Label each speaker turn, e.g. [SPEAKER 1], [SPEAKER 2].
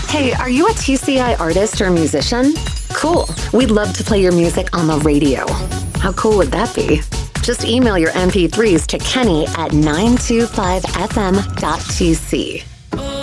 [SPEAKER 1] Hey, are you a TCI artist or musician? Cool. We'd love to play your music on the radio. How cool would that be? Just email your MP3s to Kenny at 925fm.tc.